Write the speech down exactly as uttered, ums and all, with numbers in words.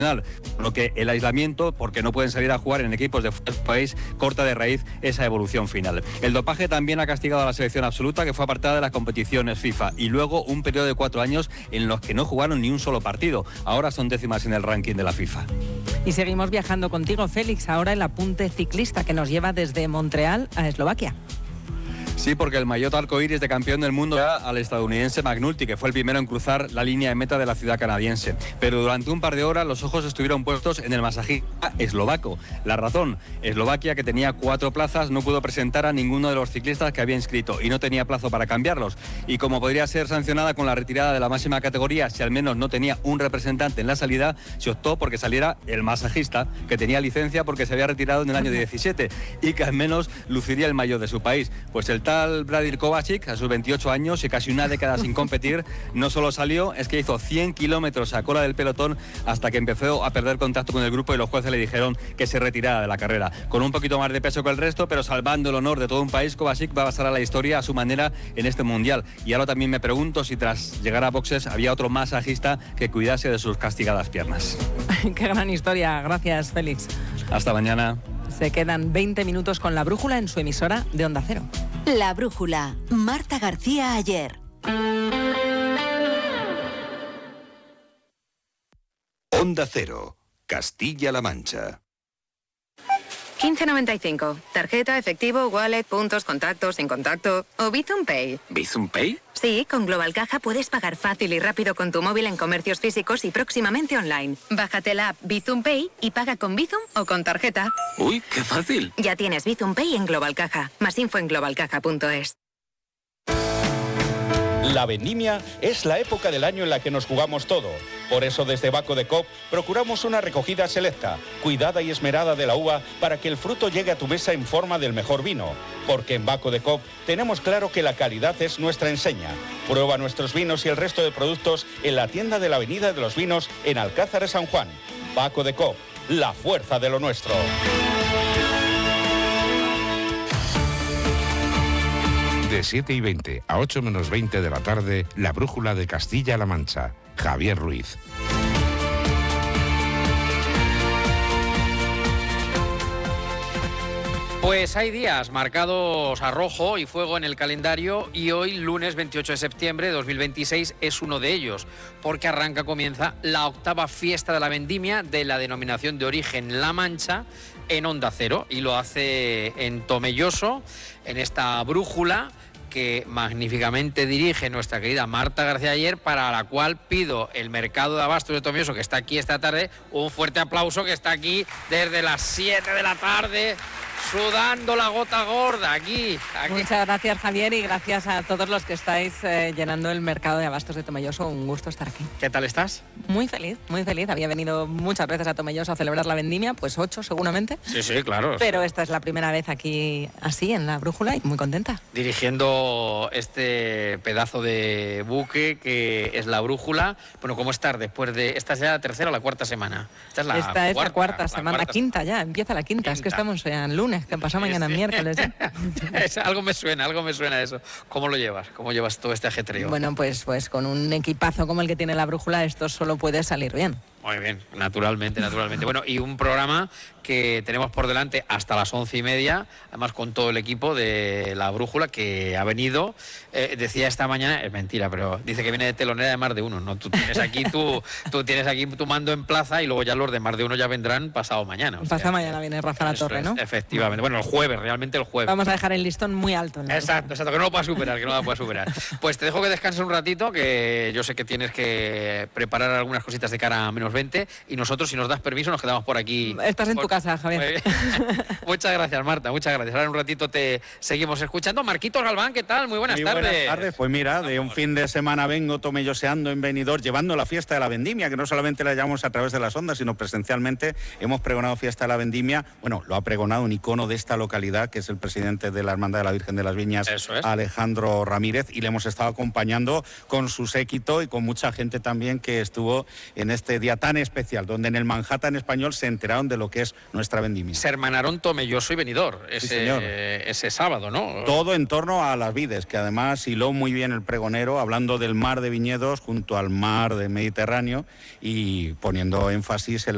lo que el aislamiento, porque no pueden salir a jugar en equipos de fuera del país, corta de raíz esa evolución final. El dopaje también ha castigado a la selección absoluta, que fue apartada de las competiciones FIFA, y luego un periodo de cuatro años en los que no jugaron ni un solo partido. Ahora son décimas en el ranking de la FIFA. Y seguimos viajando contigo, Félix, ahora el apunte ciclista que nos lleva desde Montreal a Eslovaquia. Sí, porque el maillot arcoíris de campeón del mundo era al estadounidense McNulty, que fue el primero en cruzar la línea de meta de la ciudad canadiense. Pero durante un par de horas los ojos estuvieron puestos en el masajista eslovaco. La razón, Eslovaquia, que tenía cuatro plazas, no pudo presentar a ninguno de los ciclistas que había inscrito y no tenía plazo para cambiarlos. Y como podría ser sancionada con la retirada de la máxima categoría si al menos no tenía un representante en la salida, se optó porque saliera el masajista, que tenía licencia porque se había retirado en el año diecisiete y que al menos luciría el maillot de su país. Pues el tal Bradil Kovacic, a sus veintiocho años y casi una década sin competir, no solo salió, es que hizo cien kilómetros a cola del pelotón hasta que empezó a perder contacto con el grupo y los jueces le dijeron que se retirara de la carrera. Con un poquito más de peso que el resto, pero salvando el honor de todo un país, Kovacic va a pasar a la historia a su manera en este mundial. Y ahora también me pregunto si tras llegar a boxes había otro masajista que cuidase de sus castigadas piernas. Qué gran historia, gracias, Félix. Hasta mañana. Se quedan veinte minutos con La Brújula en su emisora de Onda Cero. La Brújula, Marta García Ayer. Onda Cero, Castilla-La Mancha. quince noventa y cinco. Tarjeta, efectivo, wallet, puntos, contactos, sin contacto o Bizum Pay. ¿Bizum Pay? Sí, con Global Caja puedes pagar fácil y rápido con tu móvil en comercios físicos y próximamente online. Bájate la app Bizum Pay y paga con Bizum o con tarjeta. ¡Uy, qué fácil! Ya tienes Bizum Pay en Global Caja. Más info en global caja punto es. La vendimia es la época del año en la que nos jugamos todo. Por eso desde Baco de Coop procuramos una recogida selecta, cuidada y esmerada de la uva para que el fruto llegue a tu mesa en forma del mejor vino. Porque en Baco de Coop tenemos claro que la calidad es nuestra enseña. Prueba nuestros vinos y el resto de productos en la tienda de la Avenida de los Vinos en Alcázar de San Juan. Baco de Coop, la fuerza de lo nuestro. De siete y veinte a ocho menos veinte de la tarde, La Brújula de Castilla-La Mancha. Javier Ruiz. Pues hay días marcados a rojo y fuego en el calendario y hoy, lunes veintiocho de septiembre de dos mil veintiséis, es uno de ellos, porque arranca, comienza la octava fiesta de la vendimia de la denominación de origen La Mancha en Onda Cero, y lo hace en Tomelloso, en esta brújula que magníficamente dirige nuestra querida Marta García Ayer, para la cual pido el mercado de abastos de Tomelloso, que está aquí esta tarde, un fuerte aplauso, que está aquí desde las siete de la tarde, sudando la gota gorda aquí, aquí. Muchas gracias, Javier, y gracias a todos los que estáis eh, llenando el mercado de abastos de Tomelloso. Un gusto estar aquí. ¿Qué tal estás? Muy feliz, muy feliz. Había venido muchas veces a Tomelloso a celebrar la vendimia, pues ocho seguramente. Sí, sí, claro. Pero esta es la primera vez aquí así, en La Brújula, y muy contenta. Dirigiendo este pedazo de buque que es La Brújula. Bueno, ¿cómo estar después de... Esta es ya la tercera o la cuarta semana? Esta es la Esta cuarta, es la cuarta la semana, cuarta. la quinta ya, empieza la quinta. quinta. Es que estamos ya en lunes, que pasó mañana Sí. miércoles. ¿eh? Es, algo me suena, algo me suena eso. ¿Cómo lo llevas? ¿Cómo llevas todo este ajetreo? Bueno, pues, pues con un equipazo como el que tiene La Brújula, esto solo puede salir bien. Muy bien, naturalmente, naturalmente. Bueno, y un programa que tenemos por delante hasta las once y media, además con todo el equipo de La Brújula que ha venido. Eh, decía esta mañana, es mentira, pero dice que viene de telonera de Más de Uno, ¿no? Tú tienes aquí tu, tú tienes aquí tu mando en plaza y luego ya los de Más de Uno ya vendrán pasado mañana. O sea, pasado mañana viene Rafa La Torre, es, ¿no? Efectivamente. Bueno, el jueves, realmente el jueves. Vamos a dejar el listón muy alto, ¿no? Exacto, exacto, que no lo pueda superar, que no lo pueda superar. Pues te dejo que descanses un ratito, que yo sé que tienes que preparar algunas cositas de cara a menos veinte, y nosotros, si nos das permiso, nos quedamos por aquí. Estás en por... tu casa, Javier. Muchas gracias, Marta, muchas gracias. Ahora en un ratito te seguimos escuchando. Marquitos Galván, ¿qué tal? Muy buenas Muy tardes. Buenas tardes, pues mira, de un fin de semana vengo tomelloseando en Benidorm, llevando la fiesta de la vendimia, que no solamente la llevamos a través de las ondas, sino presencialmente. Hemos pregonado fiesta de la vendimia, bueno, lo ha pregonado un icono de esta localidad, que es el presidente de la Hermandad de la Virgen de las Viñas, Eso es. Alejandro Ramírez, y le hemos estado acompañando con su séquito y con mucha gente también que estuvo en este día tan especial, donde en el Manhattan español se enteraron de lo que es nuestra vendimia. Se hermanaron Tomelloso y Benidorm ese, Sí, señor. ese sábado, ¿no? Todo en torno a las vides, que además hiló muy bien el pregonero, hablando del mar de viñedos junto al mar de Mediterráneo y poniendo énfasis en la